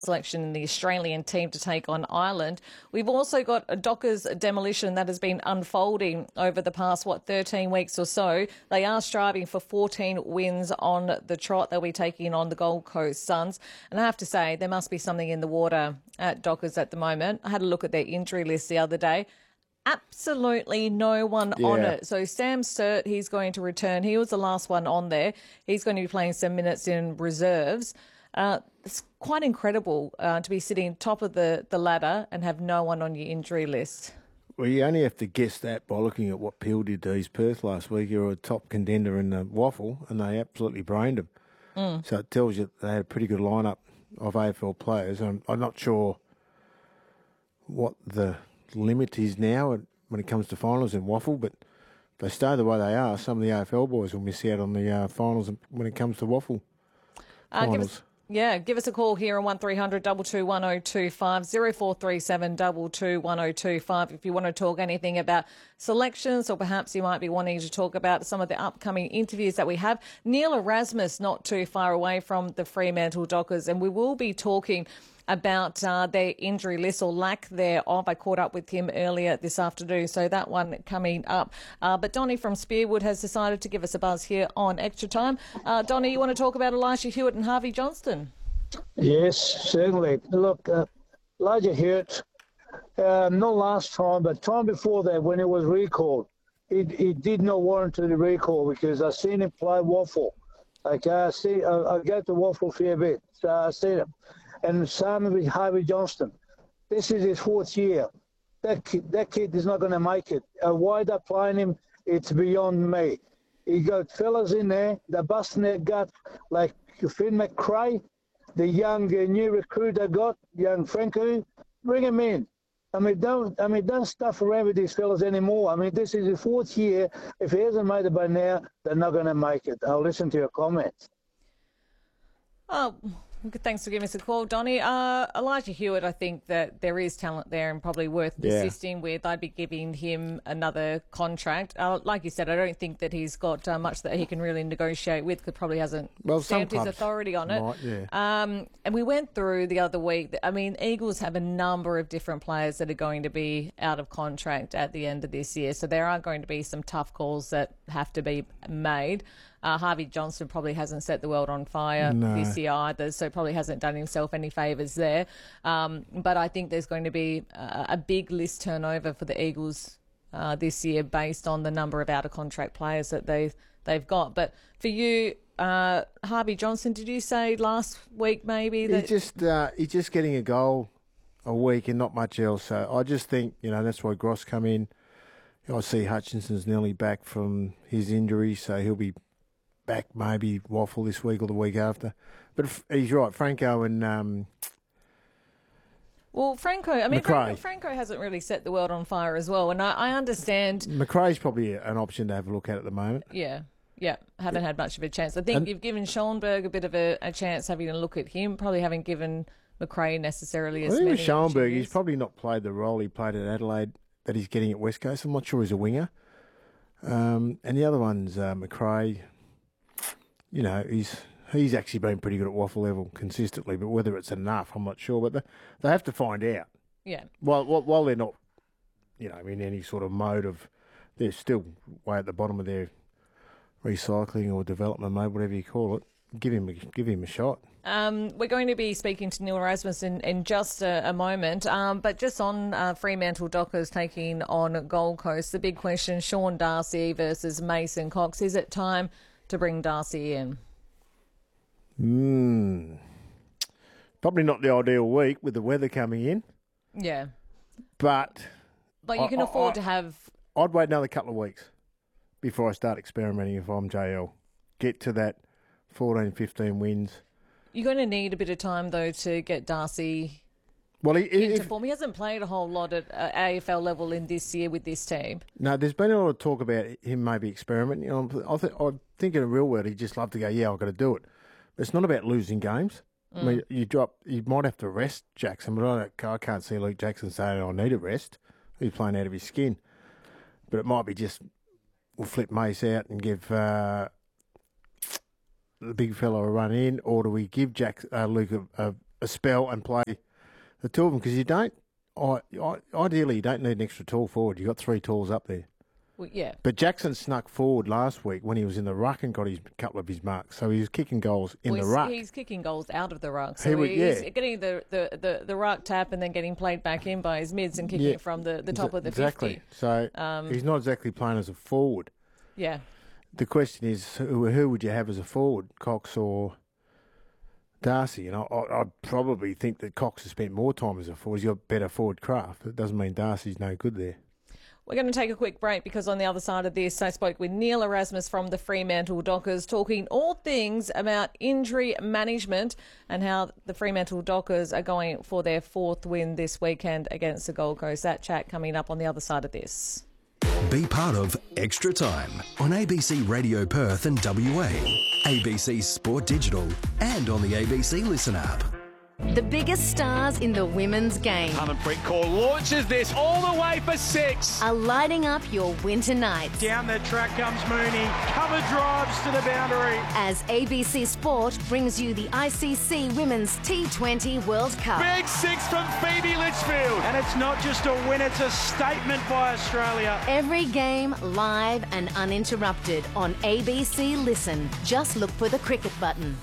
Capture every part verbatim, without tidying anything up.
selection in the Australian team to take on Ireland. We've also got a Dockers demolition that has been unfolding over the past, what, thirteen weeks or so. They are striving for fourteen wins on the trot. They'll be taking on the Gold Coast Suns. And I have to say, there must be something in the water at Dockers at the moment. I had a look at their injury list the other day. Absolutely no one yeah. on it. So Sam Sturt, he's going to return. He was the last one on there. He's going to be playing some minutes in reserves. Uh, it's quite incredible uh, to be sitting top of the, the ladder and have no one on your injury list. Well, you only have to guess that by looking at what Peel did to East Perth last week. You're a top contender in the waffle, and they absolutely brained them. Mm. So it tells you they had a pretty good lineup of A F L players. I'm, I'm not sure what the limit is now when it comes to finals in waffle, but if they stay the way they are, some of the A F L boys will miss out on the uh, finals when it comes to waffle uh, finals. Give us, yeah, give us a call here on one three hundred two two one oh two five, oh four three seven two two one oh two five if you want to talk anything about selections, or perhaps you might be wanting to talk about some of the upcoming interviews that we have. Neil Erasmus not too far away from the Fremantle Dockers, and we will be talking about uh, their injury list or lack thereof. I caught up with him earlier this afternoon, so that one coming up. Uh, but Donnie from Spearwood has decided to give us a buzz here on Extra Time. Uh, Donnie, you want to talk about Elijah Hewitt and Harvey Johnston? Yes, certainly. Look, uh, Elijah Hewitt, uh, not last time, but time before that when he was recalled, he, he did not warrant the recall because I seen him play waffle. Okay, I see, I, I go to waffle a fair bit, so I seen him. And same with Harvey Johnston. This is his fourth year. That kid, that kid is not going to make it. Uh, why they're playing him, it's beyond me. You got fellas in there, they're busting their gut like Finn McRae, the young uh, new recruit they got, young Franco. Bring him in. I mean, don't I mean don't stuff around with these fellas anymore. I mean, this is his fourth year. If he hasn't made it by now, they're not going to make it. I'll listen to your comments. Oh. Thanks for giving us a call, Donnie. Uh, Elijah Hewitt, I think that there is talent there and probably worth yeah. persisting with. I'd be giving him another contract. Uh, like you said, I don't think that he's got uh, much that he can really negotiate with because probably hasn't well, stamped his authority on it. Might, yeah. um, and we went through the other week. I mean, Eagles have a number of different players that are going to be out of contract at the end of this year. So there are going to be some tough calls that have to be made. Uh, Harvey Johnston probably hasn't set the world on fire no. this year either, so probably hasn't done himself any favours there. Um, but I think there's going to be a, a big list turnover for the Eagles uh, this year based on the number of out-of-contract players that they, they've got. But for you, uh, Harvey Johnston, did you say last week maybe? That He's just, uh, he's just getting a goal a week and not much else. So I just think, you know, that's why Gross come in. I see Hutchinson's nearly back from his injury, so he'll be back maybe waffle this week or the week after. But f- he's right, Franco and um, well, Franco. I mean, McRae. Franco, Franco hasn't really set the world on fire as well, and I, I understand. McRae's probably an option to have a look at at the moment. Yeah, yeah, haven't had much of a chance. I think and, you've given Schoenberg a bit of a, a chance having a look at him. Probably haven't given McRae necessarily as I think many. with Schoenberg, he's probably not played the role he played at Adelaide that he's getting at West Coast. I'm not sure he's a winger. Um, and the other one's uh, McRae. You know, he's he's actually been pretty good at waffle level consistently, but whether it's enough, I'm not sure. But they, they have to find out. Yeah. While, while while they're not, you know, in any sort of mode of, they're still way at the bottom of their recycling or development mode, whatever you call it. Give him a, give him a shot. Um, we're going to be speaking to Neil Erasmus in, in just a, a moment, um, but just on uh, Fremantle Dockers taking on Gold Coast, the big question, Sean Darcy versus Mason Cox. Is it time to bring Darcy in? Mm. Probably not the ideal week with the weather coming in. Yeah. But... But you I, can I, afford I, to have... I'd wait another couple of weeks before I start experimenting if I'm J L. Get to that fourteen, fifteen wins. You're going to need a bit of time, though, to get Darcy well, he, into if, form. He hasn't played a whole lot at uh, A F L level in this year with this team. No, there's been a lot of talk about him maybe experimenting. You know, I, th- I think in a real world he'd just love to go, yeah, I've got to do it. But it's not about losing games. Mm. I mean, you drop, you might have to rest Jackson, but I, don't, I can't see Luke Jackson saying, I need a rest. He's playing out of his skin. But it might be just, we'll flip Mace out and give uh, the big fellow a run in, or do we give Jack, uh, Luke a, a, a spell and play the two of them because you don't. I, I, ideally, you don't need an extra tall forward. You've got three talls up there. Well, yeah. But Jackson snuck forward last week when he was in the ruck and got his couple of his marks. So he was kicking goals in well, the he's, ruck. He's kicking goals out of the ruck. So he would, he's yeah. getting the, the, the, the ruck tap and then getting played back in by his mids and kicking yeah. it from the, the top of the exactly. fifty. So um, he's not exactly playing as a forward. Yeah. The question is, who, who would you have as a forward, Cox or Darcy? And I, I, I'd probably think that Cox has spent more time as a forward. He's got better forward craft. It doesn't mean Darcy's no good there. We're going to take a quick break because on the other side of this, I spoke with Neil Erasmus from the Fremantle Dockers talking all things about injury management and how the Fremantle Dockers are going for their fourth win this weekend against the Gold Coast. That chat coming up on the other side of this. Be part of Extra Time on A B C Radio Perth and W A, A B C Sport Digital and on the A B C Listen app. The biggest stars in the women's game Harmanpreet Kaur launches this all the way for six. are lighting up your winter nights. Down the track comes Mooney. Cover drives to the boundary. As A B C Sport brings you the I C C Women's T twenty World Cup. Big six from Phoebe Litchfield. And it's not just a win, it's a statement by Australia. Every game live and uninterrupted on A B C Listen. Just look for the cricket button.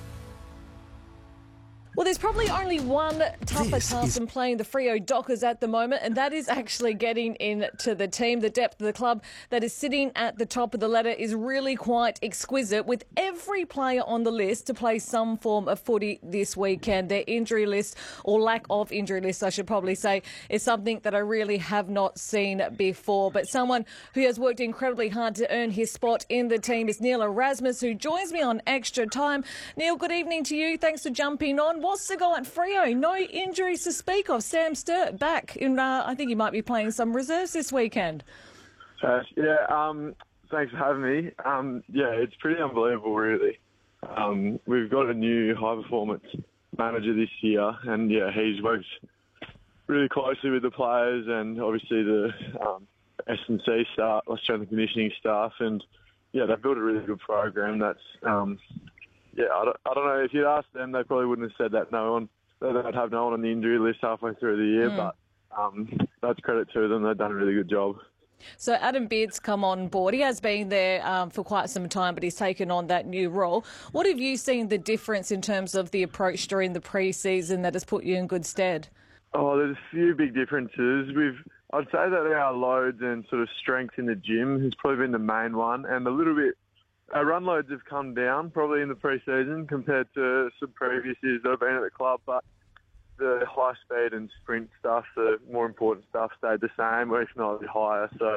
Well, there's probably only one tougher This task is- than playing the Freo Dockers at the moment, and that is actually getting into the team. The depth of the club that is sitting at the top of the ladder is really quite exquisite, with every player on the list to play some form of footy this weekend. Their injury list, or lack of injury list, I should probably say, is something that I really have not seen before. But someone who has worked incredibly hard to earn his spot in the team is Neil Erasmus, who joins me on Extra Time. Neil, good evening to you. Thanks for jumping on. What's the goal at Freo? No injuries to speak of. Sam Sturt back. In, uh, I think he might be playing some reserves this weekend. Uh, yeah, um, thanks for having me. Um, yeah, it's pretty unbelievable, really. Um, we've got a new high-performance manager this year, and, yeah, he's worked really closely with the players and, obviously, the um, S and C staff, strength and conditioning staff, and, yeah, they've built a really good program that's... Um, Yeah, I don't, I don't know. If you'd asked them, they probably wouldn't have said that. No one, they'd have no one on the injury list halfway through the year. Mm. But um, that's credit to them. They've done a really good job. So Adam Beard's come on board. He has been there um, for quite some time, but he's taken on that new role. What have you seen the difference in terms of the approach during the pre-season that has put you in good stead? Oh, there's a few big differences. We've, I'd say that our loads and sort of strength in the gym has probably been the main one, and a little bit. Our run loads have come down probably in the pre-season compared to some previous years that I've been at the club, but the high speed and sprint stuff, the more important stuff, stayed the same, or if not a bit higher. So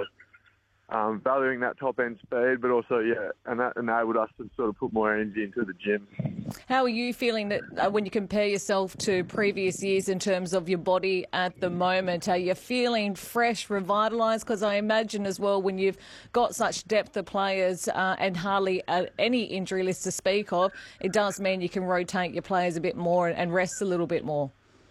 um, valuing that top-end speed, but also, yeah, and that enabled us to sort of put more energy into the gym. How are you feeling that uh, when you compare yourself to previous years in terms of your body at the moment? Are you feeling fresh, revitalised? Because I imagine as well when you've got such depth of players uh, and hardly uh, any injury list to speak of, it does mean you can rotate your players a bit more and rest a little bit more.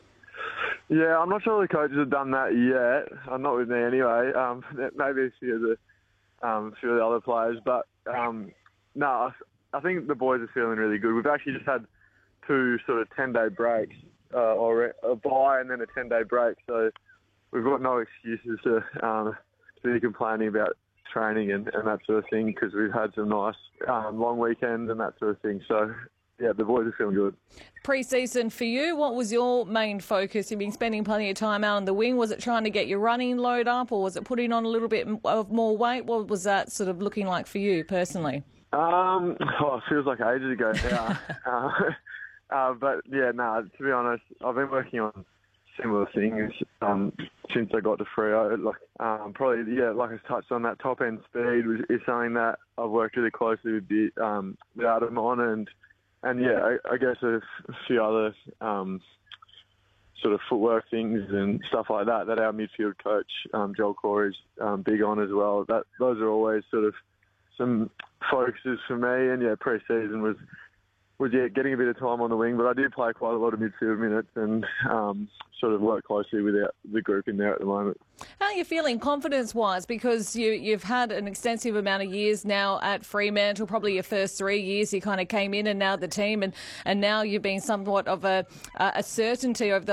Yeah, I'm not sure the coaches have done that yet. Uh, not with me anyway. Um, maybe a few of the um, a few of the other players, but um, no, I, I think the boys are feeling really good. We've actually just had two sort of ten-day breaks, uh, or a bye and then a ten-day break. So we've got no excuses to, um, to be complaining about training and, and that sort of thing because we've had some nice um, long weekends and that sort of thing. So. Yeah, the boys are feeling good. Pre-season for you, what was your main focus? You've been spending plenty of time out on the wing. Was it trying to get your running load up or was it putting on a little bit of more weight? What was that sort of looking like for you personally? Um, oh, it feels like ages ago now. uh, uh, but, yeah, no, nah, to be honest, I've been working on similar things um, since I got to Freo. Like, um, probably, yeah, like I touched on, that top-end speed was, is something that I've worked really closely with, the, um, with Adam on and And, yeah, I, I guess a few other um, sort of footwork things and stuff like that that our midfield coach, um, Joel Corey, is um, big on as well. That Those are always sort of some focuses for me. And, yeah, pre-season was, was yeah, getting a bit of time on the wing. But I did play quite a lot of midfield minutes and um, sort of work closely with our, the group in there at the moment. How you feeling confidence-wise? Because you, you've had an extensive amount of years now at Fremantle, probably your first three years you kind of came in and now the team, and, and now you've been somewhat of a, a certainty over the